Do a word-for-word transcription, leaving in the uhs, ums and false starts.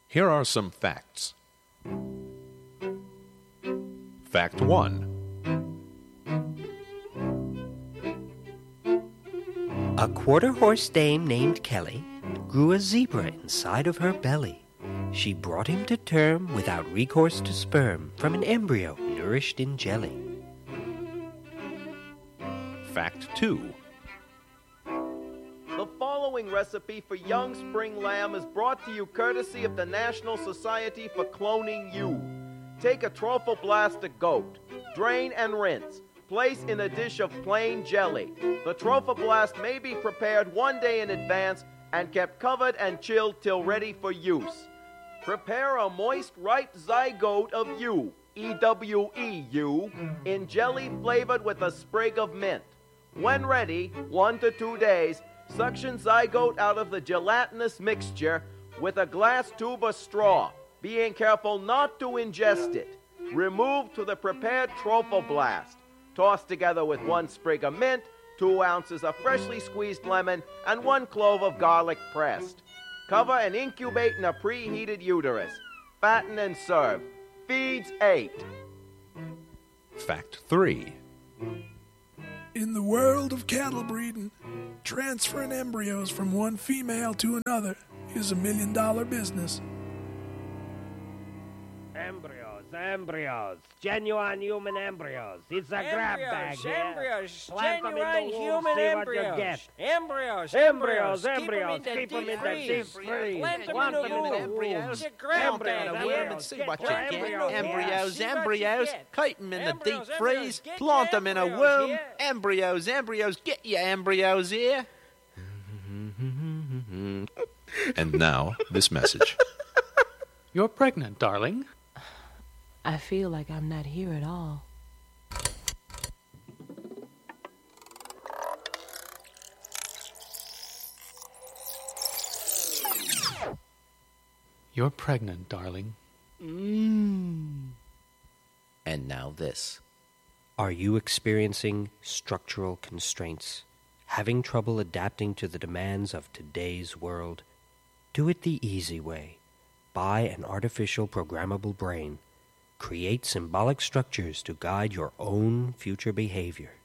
Here are some facts. Fact one. A quarter-horse dame named Kelly grew a zebra inside of her belly. She brought him to term without recourse to sperm from an embryo nourished in jelly. Fact two. The following recipe for young spring lamb is brought to you courtesy of the National Society for Cloning You. Take a Trophoblast goat, drain and rinse. Place in a dish of plain jelly. The Trophoblast may be prepared one day in advance and kept covered and chilled till ready for use. Prepare a moist, ripe zygote of U, E W E U, in jelly flavored with a sprig of mint. When ready, one to two days, suction zygote out of the gelatinous mixture with a glass tube or straw, being careful not to ingest it. Remove to the prepared Trophoblast. Toss together with one sprig of mint, two ounces of freshly squeezed lemon, and one clove of garlic pressed. Cover and incubate in a preheated uterus. Fatten and serve. Feeds eight. Fact three. In the world of cattle breeding, transferring embryos from one female to another is a million-dollar business. Embryos, embryos, genuine human embryos. It's a grab bag Embryos, here. embryos, Plant 'em in the genuine womb, human see what you embryos. get. Embryos, Embryos, embryos, embryos, keep 'em in the deep freeze. Plant 'em Plant in 'em the in the womb. embryos. It's a grab Embryos, bag embryos, here. and see Get what you plant get. 'em in the womb. Embryos, See what you embryos, get. keep them in the Embryos, deep embryos, freeze, get plant your them in a embryos womb. here. Embryos, embryos, get your embryos here. And now, this message. You're pregnant, darling. I feel like I'm not here at all. You're pregnant, darling. Mm. And now this. Are you experiencing structural constraints? Having trouble adapting to the demands of today's world? Do it the easy way. Buy an artificial programmable brain. Create symbolic structures to guide your own future behavior.